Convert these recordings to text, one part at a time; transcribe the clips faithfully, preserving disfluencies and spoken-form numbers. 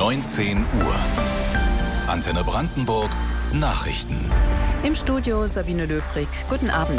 neunzehn Uhr. Antenne Brandenburg Nachrichten. Im Studio Sabine Löbrig. Guten Abend.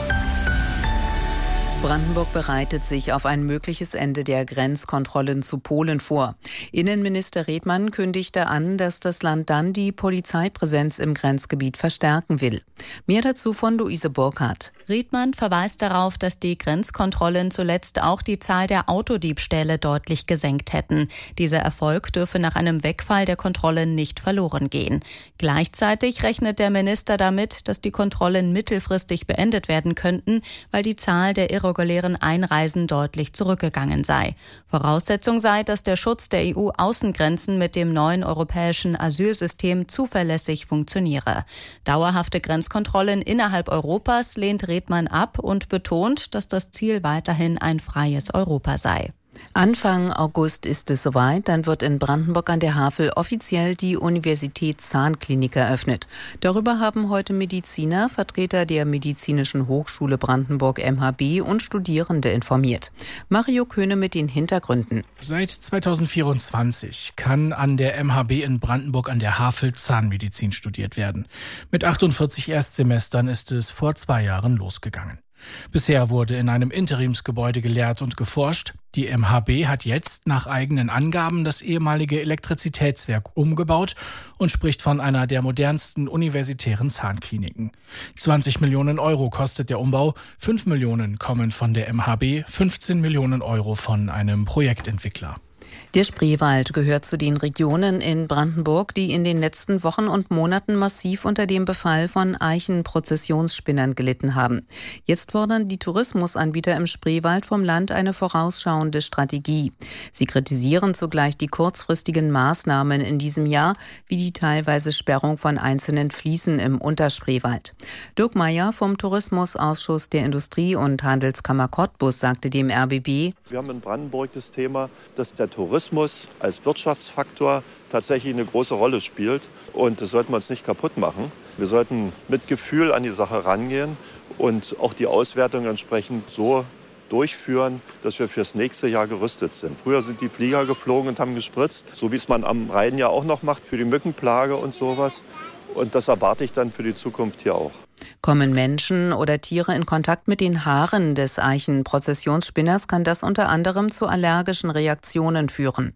Brandenburg bereitet sich auf ein mögliches Ende der Grenzkontrollen zu Polen vor. Innenminister Redmann kündigte an, dass das Land dann die Polizeipräsenz im Grenzgebiet verstärken will. Mehr dazu von Luise Burkhardt. Redmann verweist darauf, dass die Grenzkontrollen zuletzt auch die Zahl der Autodiebstähle deutlich gesenkt hätten. Dieser Erfolg dürfe nach einem Wegfall der Kontrollen nicht verloren gehen. Gleichzeitig rechnet der Minister damit, dass die Kontrollen mittelfristig beendet werden könnten, weil die Zahl der irregulären Einreisen deutlich zurückgegangen sei. Voraussetzung sei, dass der Schutz der E U-Außengrenzen mit dem neuen europäischen Asylsystem zuverlässig funktioniere. Dauerhafte Grenzkontrollen innerhalb Europas lehnt Redmann ab und betont, dass das Ziel weiterhin ein freies Europa sei. Anfang August ist es soweit, dann wird in Brandenburg an der Havel offiziell die Universitätszahnklinik eröffnet. Darüber haben heute Mediziner, Vertreter der Medizinischen Hochschule Brandenburg M H B und Studierende informiert. Mario Köhne mit den Hintergründen. Seit zweitausendvierundzwanzig kann an der M H B in Brandenburg an der Havel Zahnmedizin studiert werden. Mit achtundvierzig Erstsemestern ist es vor zwei Jahren losgegangen. Bisher wurde in einem Interimsgebäude gelehrt und geforscht. Die M H B hat jetzt nach eigenen Angaben das ehemalige Elektrizitätswerk umgebaut und spricht von einer der modernsten universitären Zahnkliniken. zwanzig Millionen Euro kostet der Umbau, fünf Millionen kommen von der M H B, fünfzehn Millionen Euro von einem Projektentwickler. Der Spreewald gehört zu den Regionen in Brandenburg, die in den letzten Wochen und Monaten massiv unter dem Befall von Eichenprozessionsspinnern gelitten haben. Jetzt fordern die Tourismusanbieter im Spreewald vom Land eine vorausschauende Strategie. Sie kritisieren zugleich die kurzfristigen Maßnahmen in diesem Jahr, wie die teilweise Sperrung von einzelnen Fließen im Unterspreewald. Dirk Meyer vom Tourismusausschuss der Industrie- und Handelskammer Cottbus sagte dem R B B: Wir haben in Brandenburg das Thema, dass der Tourismus als Wirtschaftsfaktor tatsächlich eine große Rolle spielt. Und das sollten wir uns nicht kaputt machen. Wir sollten mit Gefühl an die Sache rangehen und auch die Auswertung entsprechend so durchführen, dass wir fürs nächste Jahr gerüstet sind. Früher sind die Flieger geflogen und haben gespritzt, so wie es man am Rhein ja auch noch macht für die Mückenplage und sowas. Und das erwarte ich dann für die Zukunft hier auch. Kommen Menschen oder Tiere in Kontakt mit den Haaren des Eichenprozessionsspinners, kann das unter anderem zu allergischen Reaktionen führen.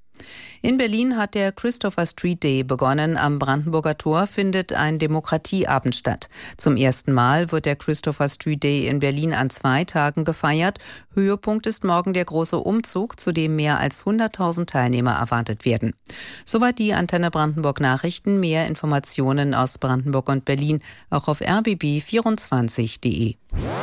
In Berlin hat der Christopher Street Day begonnen. Am Brandenburger Tor findet ein Demokratieabend statt. Zum ersten Mal wird der Christopher Street Day in Berlin an zwei Tagen gefeiert. Höhepunkt ist morgen der große Umzug, zu dem mehr als hunderttausend Teilnehmer erwartet werden. Soweit die Antenne Brandenburg Nachrichten. Mehr Informationen aus Brandenburg und Berlin auch auf r b b vierundzwanzig punkt de.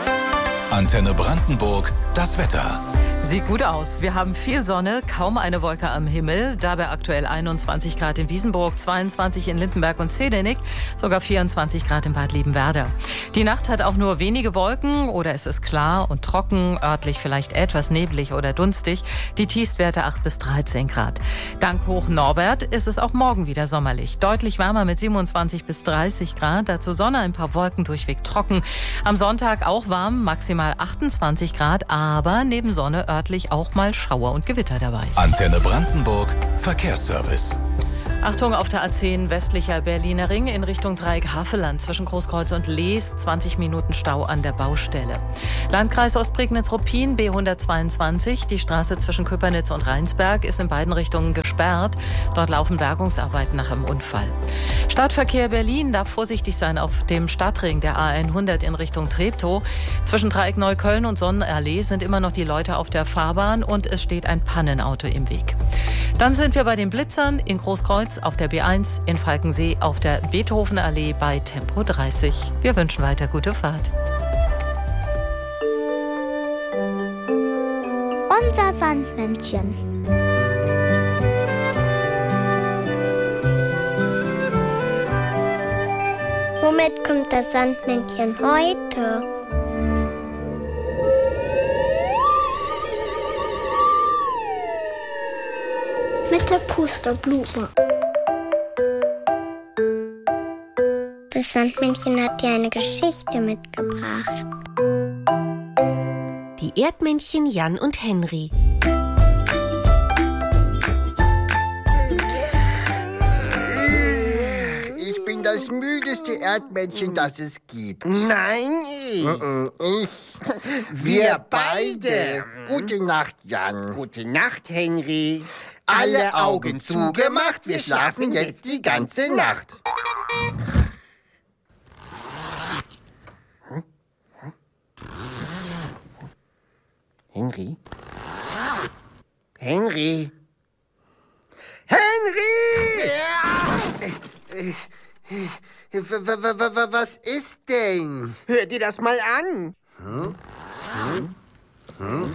Antenne Brandenburg, das Wetter. Sieht gut aus. Wir haben viel Sonne, kaum eine Wolke am Himmel. Dabei aktuell einundzwanzig Grad in Wiesenburg, zweiundzwanzig in Lindenberg und Zedernick, sogar vierundzwanzig Grad in Bad Liebenwerda. Die Nacht hat auch nur wenige Wolken oder es ist klar und trocken, örtlich vielleicht etwas neblig oder dunstig. Die Tiefstwerte acht bis dreizehn Grad. Dank Hoch Norbert ist es auch morgen wieder sommerlich. Deutlich wärmer mit siebenundzwanzig bis dreißig Grad. Dazu Sonne, ein paar Wolken, durchweg trocken. Am Sonntag auch warm, maximal achtundzwanzig Grad, aber neben Sonne örtlich auch mal Schauer und Gewitter dabei. Antenne Brandenburg Verkehrsservice. Achtung auf der A zehn westlicher Berliner Ring in Richtung Dreieck Havelland zwischen Großkreuz und Lees, zwanzig Minuten Stau an der Baustelle. Landkreis Ostprignitz-Ruppin B hundertzweiundzwanzig, die Straße zwischen Köpernitz und Rheinsberg ist in beiden Richtungen gesperrt. Dort laufen Bergungsarbeiten nach einem Unfall. Stadtverkehr Berlin darf vorsichtig sein auf dem Stadtring der A hundert in Richtung Treptow. Zwischen Dreieck Neukölln und Sonnenallee sind immer noch die Leute auf der Fahrbahn und es steht ein Pannenauto im Weg. Dann sind wir bei den Blitzern in Großkreuz auf der B eins, in Falkensee auf der Beethovenallee bei Tempo dreißig. Wir wünschen weiter gute Fahrt. Unser Sandmännchen. Womit kommt das Sandmännchen heute? Mit der Pusterblume. Das Sandmännchen hat dir eine Geschichte mitgebracht. Die Erdmännchen Jan und Henry. Erdmännchen, das es gibt. Nein, ich. Ich. Wir beide. Gute Nacht, Jan. Gute Nacht, Henry. Alle Augen zugemacht, wir schlafen jetzt die ganze Nacht. Henry? Henry? Henry! Was ist denn? Hör dir das mal an. Hm? Hm?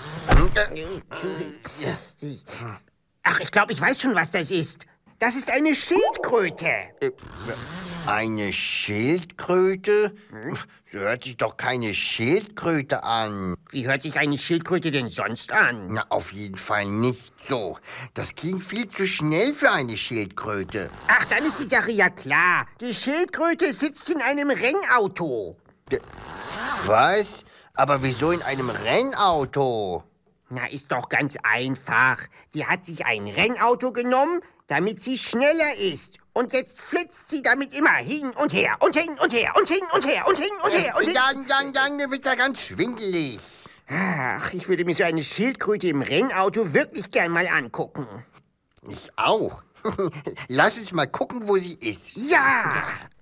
Hm? Ach, ich glaube, ich weiß schon, was das ist. Das ist eine Schildkröte. Eine Schildkröte? So hört sich doch keine Schildkröte an. Wie hört sich eine Schildkröte denn sonst an? Na, auf jeden Fall nicht so. Das klingt viel zu schnell für eine Schildkröte. Ach, dann ist die Sache ja klar. Die Schildkröte sitzt in einem Rennauto. Was? Aber wieso in einem Rennauto? Na, ist doch ganz einfach. Die hat sich ein Rennauto genommen, damit sie schneller ist. Und jetzt flitzt sie damit immer hin und her und hin und her und hin und her und hin und her und hin. Jan, Jan, Jan, mir wird ja ganz schwindelig. Ach, ich würde mir so eine Schildkröte im Rennauto wirklich gern mal angucken. Ich auch. Lass uns mal gucken, wo sie ist. Ja!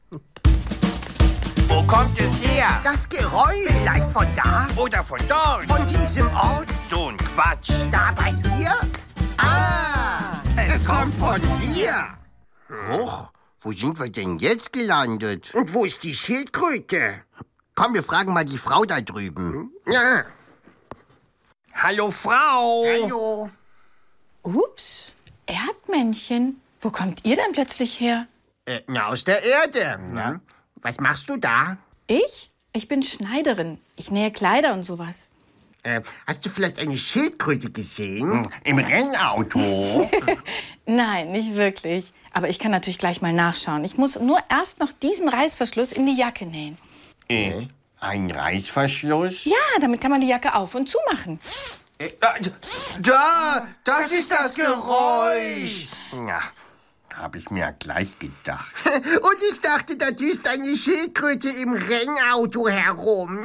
Wo kommt es her? Das Geräusch. Vielleicht von da? Oder von dort? Von diesem Ort? So ein Quatsch. Da bei dir? Ah! Es, es kommt von hier. Hoch, wo sind wir denn jetzt gelandet? Und wo ist die Schildkröte? Komm, wir fragen mal die Frau da drüben. Ja. Hallo, Frau. Hallo. Ups, Erdmännchen. Wo kommt ihr denn plötzlich her? Äh, na, aus der Erde. Ja. Was machst du da? Ich? Ich bin Schneiderin. Ich nähe Kleider und sowas. Äh, hast du vielleicht eine Schildkröte gesehen? Hm, im Rennauto? Nein, nicht wirklich. Aber ich kann natürlich gleich mal nachschauen. Ich muss nur erst noch diesen Reißverschluss in die Jacke nähen. Äh, ein Reißverschluss? Ja, damit kann man die Jacke auf- und zumachen. Äh, da, das ist das Geräusch. Ja, habe ich mir gleich gedacht. Und ich dachte, da düst eine Schildkröte im Rennauto herum.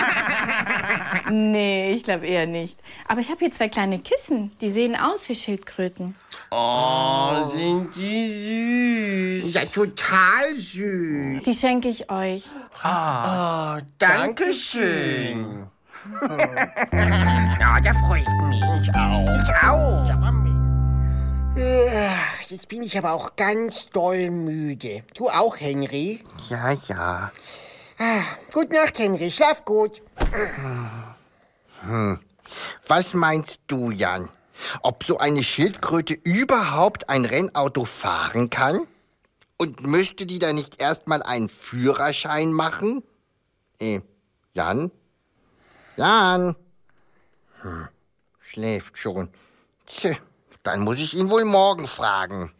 Nee, ich glaube eher nicht. Aber ich habe hier zwei kleine Kissen. Die sehen aus wie Schildkröten. Oh, sind die süß. Ja, total süß. Die schenke ich euch. Ah, oh, danke schön. Ja, da freue ich mich. Ich auch. Ich auch. Jetzt bin ich aber auch ganz doll müde. Du auch, Henry? Ja, ja. Ah, gute Nacht, Henry. Schlaf gut. Hm. Was meinst du, Jan? Ob so eine Schildkröte überhaupt ein Rennauto fahren kann? Und müsste die da nicht erstmal einen Führerschein machen? Eh, Jan? Jan? Hm, schläft schon. Tja, dann muss ich ihn wohl morgen fragen.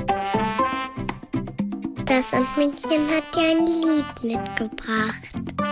Das Sandmännchen hat dir ein Lied mitgebracht.